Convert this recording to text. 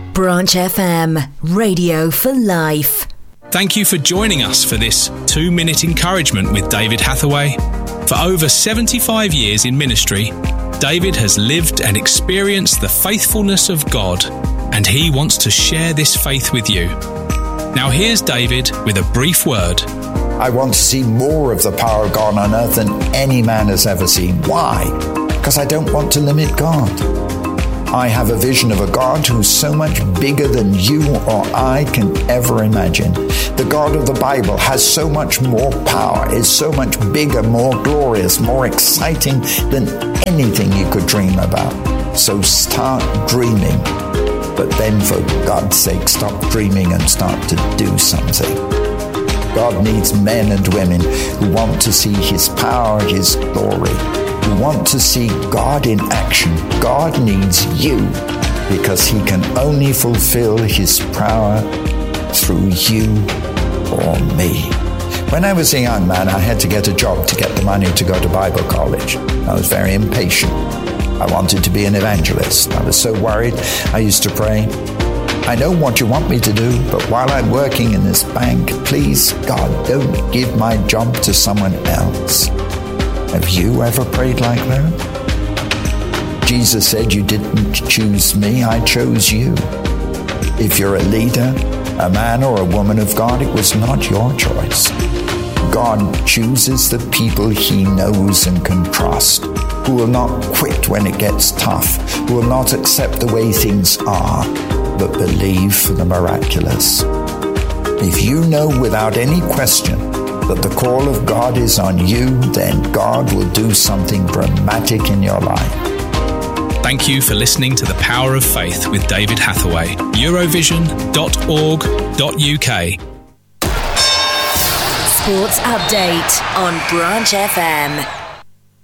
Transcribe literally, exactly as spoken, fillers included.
Branch F M, radio for life. Thank you for joining us for this two-minute encouragement with David Hathaway. For over seventy-five years in ministry, David has lived and experienced the faithfulness of God, and he wants to share this faith with you. Now here's David with a brief word. I want to see more of the power of God on earth than any man has ever seen. Why? Because I don't want to limit God. I have a vision of a God who's so much bigger than you or I can ever imagine. The God of the Bible has so much more power, is so much bigger, more glorious, more exciting than anything you could dream about. So start dreaming, but then for God's sake, stop dreaming and start to do something. God needs men and women who want to see his power, his glory, who want to see God in action. God needs you because he can only fulfill his power through you or me. When I was a young man, I had to get a job to get the money to go to Bible college. I was very impatient. I wanted to be an evangelist. I was so worried. I used to pray, I know what you want me to do, but while I'm working in this bank, please, God, don't give my job to someone else. Have you ever prayed like that? Jesus said, you didn't choose me, I chose you. If you're a leader, a man or a woman of God, it was not your choice. God chooses the people he knows and can trust, who will not quit when it gets tough, who will not accept the way things are, but believe for the miraculous. If you know without any question that the call of God is on you, then God will do something dramatic in your life. Thank you for listening to The Power of Faith with David Hathaway. Eurovision dot org dot U K. Sports Update on Branch F M.